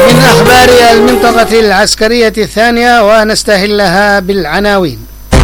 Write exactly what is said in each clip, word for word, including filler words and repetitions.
من أخبار المنطقة العسكرية الثانية ونستهلها بالعناوين.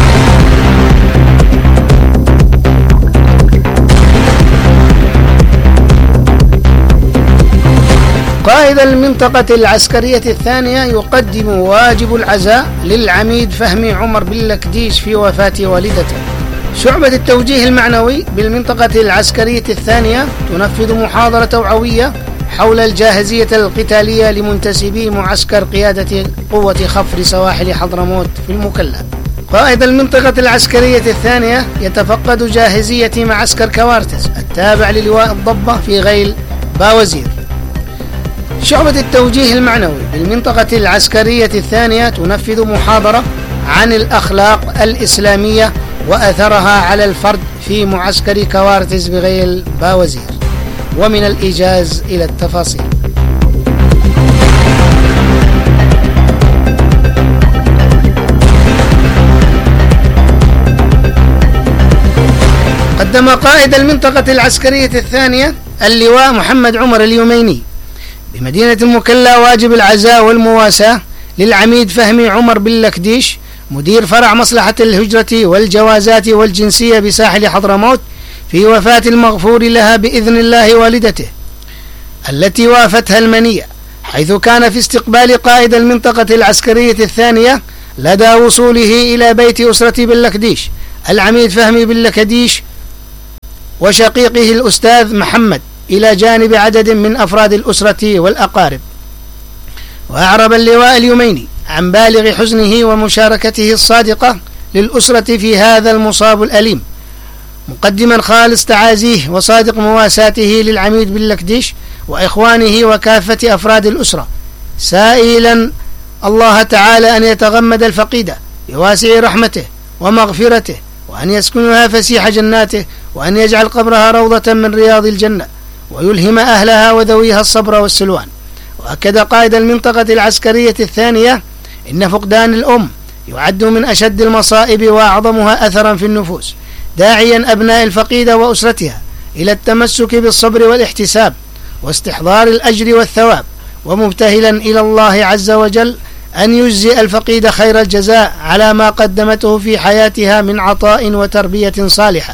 قائد المنطقة العسكرية الثانية يقدم واجب العزاء للعميد فهمي عمر باللكديش في وفاة والدته. شعبة التوجيه المعنوي بالمنطقة العسكرية الثانية تنفذ محاضرة توعوية حول الجاهزية القتالية لمنتسبي معسكر قيادة قوة خفر سواحل حضرموت في المكلا. قائد المنطقة العسكرية الثانية يتفقد جاهزية معسكر كوارتز التابع للواء الضبة في غيل باوزير. شعبة التوجيه المعنوي بالمنطقة العسكرية الثانية تنفذ محاضرة عن الأخلاق الإسلامية وأثرها على الفرد في معسكر كوارتز بغيل باوزير. ومن الإيجاز إلى التفاصيل. قدم قائد المنطقة العسكرية الثانية اللواء محمد عمر اليوميني بمدينة المكلا واجب العزاء والمواساة للعميد فهمي عمر باللكديش مدير فرع مصلحة الهجرة والجوازات والجنسية بساحل حضرموت في وفاة المغفور لها بإذن الله والدته التي وافتها المنية، حيث كان في استقبال قائد المنطقة العسكرية الثانية لدى وصوله إلى بيت أسرة باللكديش العميد فهمي باللكديش وشقيقه الأستاذ محمد إلى جانب عدد من أفراد الأسرة والأقارب. وأعرب اللواء اليوميني عن بالغ حزنه ومشاركته الصادقة للأسرة في هذا المصاب الأليم، مقدما خالص تعازيه وصادق مواساته للعميد باللكديش وإخوانه وكافة أفراد الأسرة، سائلا الله تعالى أن يتغمد الفقيدة بواسع رحمته ومغفرته، وأن يسكنها فسيح جناته، وأن يجعل قبرها روضة من رياض الجنة، ويلهم أهلها وذويها الصبر والسلوان. وأكد قائد المنطقة العسكرية الثانية إن فقدان الأم يعد من أشد المصائب وأعظمها أثرا في النفوس، داعيا أبناء الفقيدة وأسرتها إلى التمسك بالصبر والاحتساب واستحضار الأجر والثواب، ومبتهلا إلى الله عز وجل أن يجزي الفقيدة خير الجزاء على ما قدمته في حياتها من عطاء وتربية صالحة.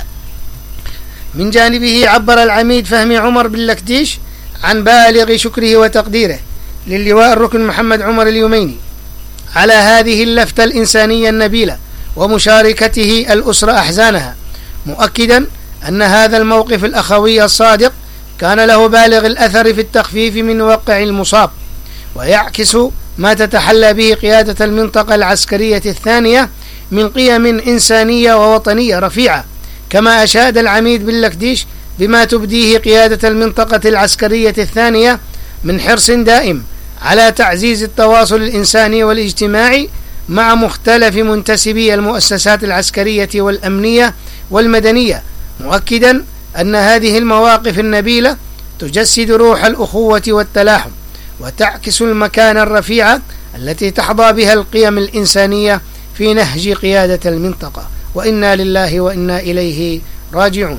من جانبه عبر العميد فهمي عمر باللكديش عن بالغ شكره وتقديره للواء الركن محمد عمر اليوميني على هذه اللفتة الإنسانية النبيلة ومشاركته الأسرة أحزانها، مؤكدا أن هذا الموقف الأخوي الصادق كان له بالغ الأثر في التخفيف من وقع المصاب، ويعكس ما تتحلى به قيادة المنطقة العسكرية الثانية من قيم إنسانية ووطنية رفيعة، كما أشاد العميد باللكديش بما تبديه قيادة المنطقة العسكرية الثانية من حرص دائم على تعزيز التواصل الإنساني والاجتماعي مع مختلف منتسبي المؤسسات العسكرية والأمنية والمدنية، مؤكدا أن هذه المواقف النبيلة تجسد روح الأخوة والتلاحم، وتعكس المكانة الرفيعة التي تحظى بها القيم الإنسانية في نهج قيادة المنطقة. وإنا لله وإنا إليه راجعون.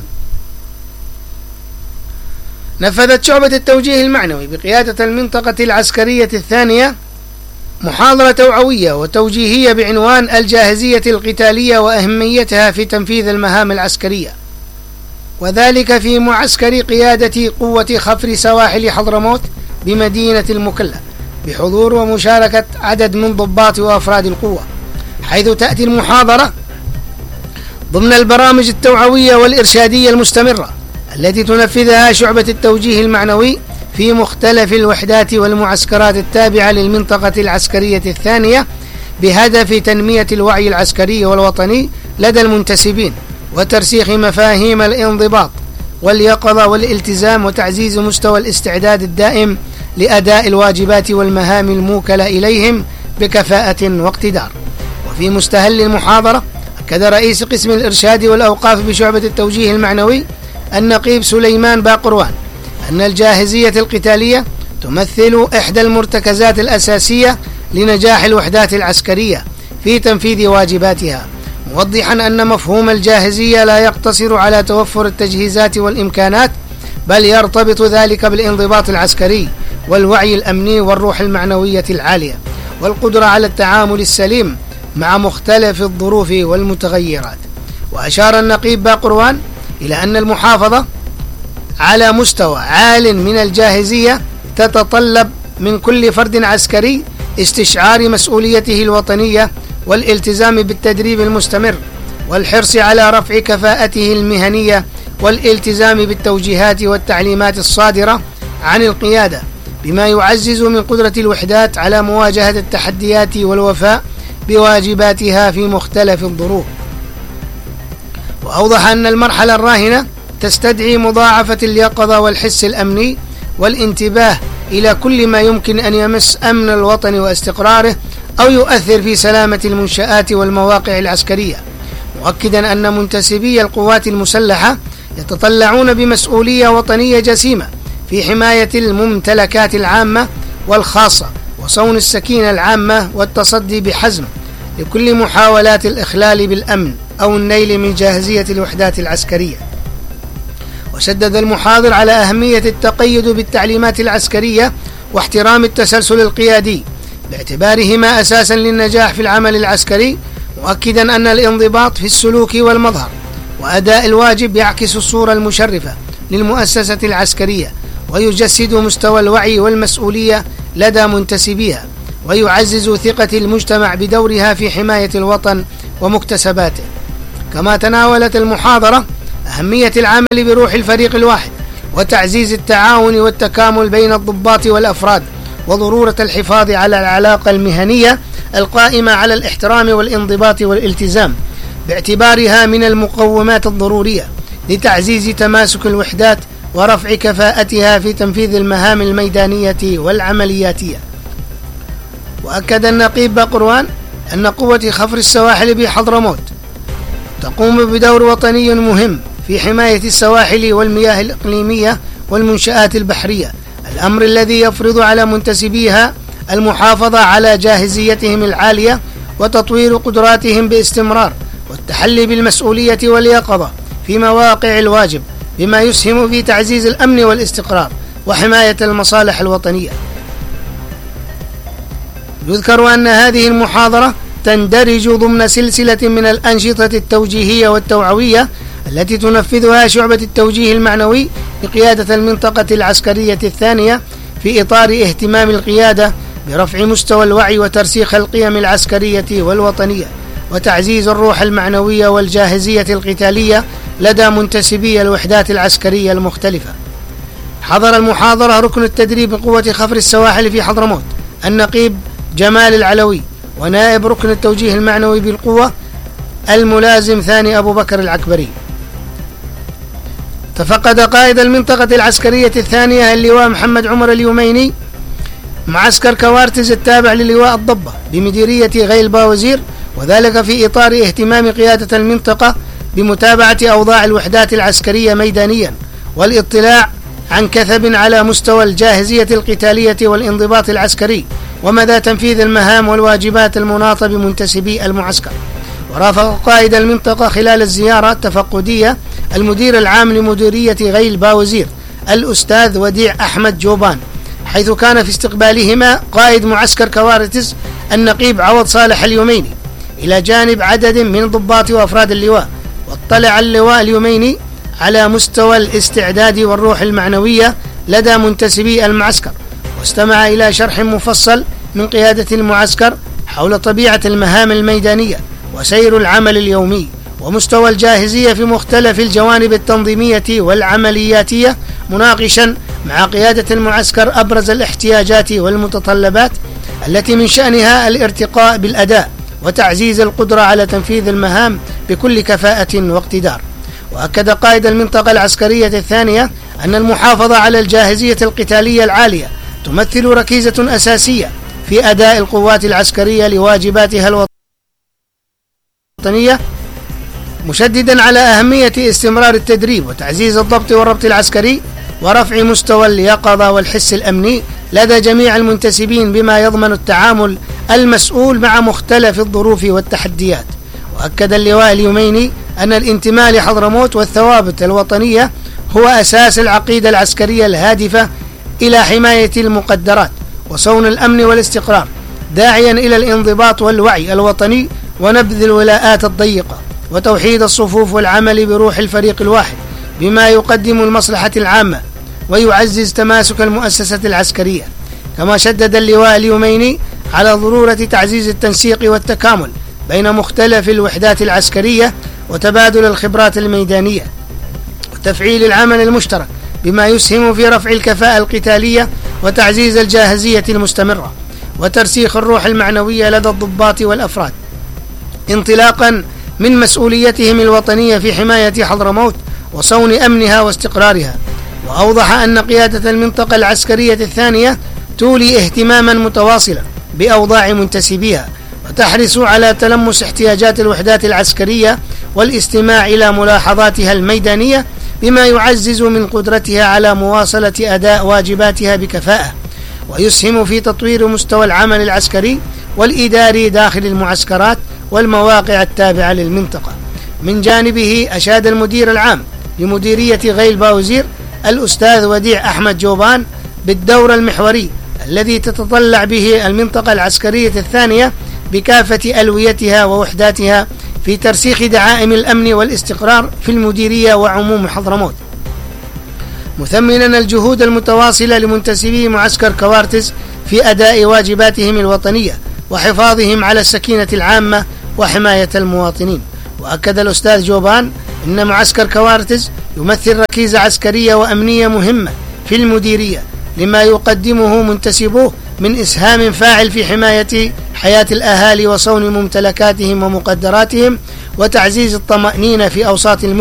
نفذت شعبة التوجيه المعنوي بقيادة المنطقة العسكرية الثانية محاضرة توعوية وتوجيهية بعنوان الجاهزية القتالية وأهميتها في تنفيذ المهام العسكرية، وذلك في معسكر قيادة قوة خفر سواحل حضرموت بمدينة المكلا بحضور ومشاركة عدد من ضباط وأفراد القوة، حيث تأتي المحاضرة ضمن البرامج التوعوية والإرشادية المستمرة التي تنفذها شعبة التوجيه المعنوي في مختلف الوحدات والمعسكرات التابعة للمنطقة العسكرية الثانية، بهدف تنمية الوعي العسكري والوطني لدى المنتسبين، وترسيخ مفاهيم الانضباط واليقظة والالتزام، وتعزيز مستوى الاستعداد الدائم لأداء الواجبات والمهام الموكلة إليهم بكفاءة واقتدار. وفي مستهل المحاضرة أكد رئيس قسم الإرشاد والأوقاف بشعبة التوجيه المعنوي النقيب سليمان باقروان أن الجاهزية القتالية تمثل إحدى المرتكزات الأساسية لنجاح الوحدات العسكرية في تنفيذ واجباتها، موضحا أن مفهوم الجاهزية لا يقتصر على توفر التجهيزات والإمكانات، بل يرتبط ذلك بالانضباط العسكري والوعي الأمني والروح المعنوية العالية والقدرة على التعامل السليم مع مختلف الظروف والمتغيرات. وأشار النقيب باقروان إلى أن المحافظة على مستوى عال من الجاهزية تتطلب من كل فرد عسكري استشعار مسؤوليته الوطنية والالتزام بالتدريب المستمر والحرص على رفع كفاءته المهنية والالتزام بالتوجيهات والتعليمات الصادرة عن القيادة، بما يعزز من قدرة الوحدات على مواجهة التحديات والوفاء بواجباتها في مختلف الظروف. وأوضح أن المرحلة الراهنة تستدعي مضاعفة اليقظة والحس الأمني والانتباه إلى كل ما يمكن أن يمس أمن الوطن واستقراره أو يؤثر في سلامة المنشآت والمواقع العسكرية، مؤكدا أن منتسبي القوات المسلحة يتطلعون بمسؤولية وطنية جسيمة في حماية الممتلكات العامة والخاصة وصون السكينة العامة والتصدي بحزم لكل محاولات الإخلال بالأمن أو النيل من جاهزية الوحدات العسكرية. وشدد المحاضر على أهمية التقيد بالتعليمات العسكرية واحترام التسلسل القيادي باعتبارهما أساسا للنجاح في العمل العسكري، مؤكدا أن الانضباط في السلوك والمظهر وأداء الواجب يعكس الصورة المشرفة للمؤسسة العسكرية ويجسد مستوى الوعي والمسؤولية لدى منتسبيها ويعزز ثقة المجتمع بدورها في حماية الوطن ومكتسباته. كما تناولت المحاضرة أهمية العمل بروح الفريق الواحد وتعزيز التعاون والتكامل بين الضباط والأفراد وضرورة الحفاظ على العلاقة المهنية القائمة على الاحترام والانضباط والالتزام باعتبارها من المقومات الضرورية لتعزيز تماسك الوحدات ورفع كفاءتها في تنفيذ المهام الميدانية والعملياتية. وأكد النقيب باقروان أن قوة خفر السواحل بحضرموت تقوم بدور وطني مهم في حماية السواحل والمياه الإقليمية والمنشآت البحرية، الأمر الذي يفرض على منتسبيها المحافظة على جاهزيتهم العالية وتطوير قدراتهم باستمرار والتحلي بالمسؤولية واليقظة في مواقع الواجب، بما يسهم في تعزيز الأمن والاستقرار وحماية المصالح الوطنية. يذكر أن هذه المحاضرة تندرج ضمن سلسلة من الأنشطة التوجيهية والتوعوية التي تنفذها شعبة التوجيه المعنوي بقيادة المنطقة العسكرية الثانية في إطار اهتمام القيادة برفع مستوى الوعي وترسيخ القيم العسكرية والوطنية وتعزيز الروح المعنوية والجاهزية القتالية لدى منتسبي الوحدات العسكرية المختلفة. حضر المحاضرة ركن التدريب بقوة خفر السواحل في حضرموت النقيب جمال العلوي، ونائب ركن التوجيه المعنوي بالقوة الملازم ثاني أبو بكر العكبري. تفقد قائد المنطقة العسكرية الثانية اللواء محمد عمر اليوميني معسكر كوارتز التابع للواء الضبة بمديرية غيل باوزير، وذلك في إطار اهتمام قيادة المنطقة بمتابعة أوضاع الوحدات العسكرية ميدانيا والاطلاع عن كثب على مستوى الجاهزية القتالية والانضباط العسكري ومدى تنفيذ المهام والواجبات المناطة بمنتسبي المعسكر. ورافق قائد المنطقة خلال الزيارة التفقدية المدير العام لمديرية غيل باوزير الأستاذ وديع أحمد جوبان، حيث كان في استقبالهما قائد معسكر كوارتز النقيب عوض صالح اليوميني إلى جانب عدد من ضباط وأفراد اللواء. واطلع اللواء اليوميني على مستوى الاستعداد والروح المعنوية لدى منتسبي المعسكر، واستمع إلى شرح مفصل من قيادة المعسكر حول طبيعة المهام الميدانية وسير العمل اليومي ومستوى الجاهزية في مختلف الجوانب التنظيمية والعملياتية، مناقشا مع قيادة المعسكر أبرز الاحتياجات والمتطلبات التي من شأنها الارتقاء بالأداء وتعزيز القدرة على تنفيذ المهام بكل كفاءة واقتدار. وأكد قائد المنطقة العسكرية الثانية أن المحافظة على الجاهزية القتالية العالية تمثل ركيزة أساسية في أداء القوات العسكرية لواجباتها الوطنية، مشددا على أهمية استمرار التدريب وتعزيز الضبط والربط العسكري ورفع مستوى اليقظة والحس الأمني لدى جميع المنتسبين بما يضمن التعامل المسؤول مع مختلف الظروف والتحديات. وأكد اللواء اليوميني أن الانتماء لحضرموت والثوابت الوطنية هو أساس العقيدة العسكرية الهادفة إلى حماية المقدرات وصون الأمن والاستقرار، داعيا إلى الانضباط والوعي الوطني ونبذ الولاءات الضيقة وتوحيد الصفوف والعمل بروح الفريق الواحد بما يقدم المصلحة العامة ويعزز تماسك المؤسسة العسكرية. كما شدد اللواء اليوميني على ضرورة تعزيز التنسيق والتكامل بين مختلف الوحدات العسكرية وتبادل الخبرات الميدانية وتفعيل العمل المشترك بما يسهم في رفع الكفاءة القتالية وتعزيز الجاهزية المستمرة وترسيخ الروح المعنوية لدى الضباط والأفراد، انطلاقا من مسؤوليتهم الوطنية في حماية حضرموت وصون أمنها واستقرارها. وأوضح أن قيادة المنطقة العسكرية الثانية تولي اهتماما متواصلا بأوضاع منتسبيها وتحرص على تلمس احتياجات الوحدات العسكرية والاستماع إلى ملاحظاتها الميدانية بما يعزز من قدرتها على مواصلة أداء واجباتها بكفاءة ويسهم في تطوير مستوى العمل العسكري والإداري داخل المعسكرات والمواقع التابعة للمنطقة. من جانبه أشاد المدير العام لمديرية غيل باوزير الأستاذ وديع أحمد جوبان بالدور المحوري الذي تتطلع به المنطقة العسكرية الثانية بكافة ألويتها ووحداتها في ترسيخ دعائم الأمن والاستقرار في المديرية وعموم حضرموت، مثمنا الجهود المتواصلة لمنتسبي معسكر كوارتز في أداء واجباتهم الوطنية وحفاظهم على السكينة العامة وحماية المواطنين. وأكد الأستاذ جوبان أن معسكر كوارتز يمثل ركيزة عسكرية وأمنية مهمة في المديرية لما يقدمه منتسبوه من إسهام فاعل في حماية حياة الأهالي وصون ممتلكاتهم ومقدراتهم وتعزيز الطمأنينة في أوساط المجتمع